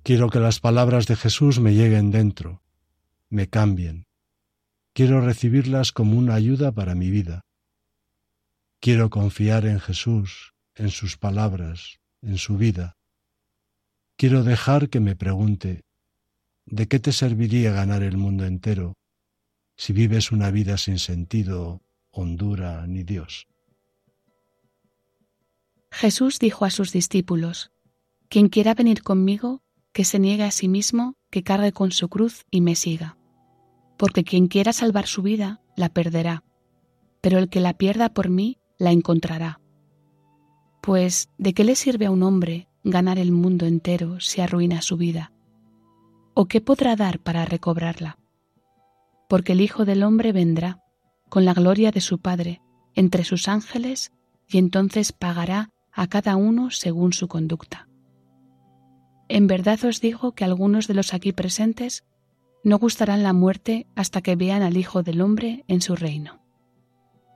Quiero que las palabras de Jesús me lleguen dentro, me cambien. Quiero recibirlas como una ayuda para mi vida. Quiero confiar en Jesús, en sus palabras, en su vida. Quiero dejar que me pregunte, ¿de qué te serviría ganar el mundo entero si vives una vida sin sentido, hondura ni Dios? Jesús dijo a sus discípulos: «Quien quiera venir conmigo, que se niegue a sí mismo, que cargue con su cruz y me siga. Porque quien quiera salvar su vida, la perderá, pero el que la pierda por mí, la encontrará. Pues, ¿de qué le sirve a un hombre ganar el mundo entero si arruina su vida? ¿O qué podrá dar para recobrarla? Porque el Hijo del Hombre vendrá, con la gloria de su Padre, entre sus ángeles, y entonces pagará a cada uno según su conducta. En verdad os digo que algunos de los aquí presentes no gustarán la muerte hasta que vean al Hijo del Hombre en su reino».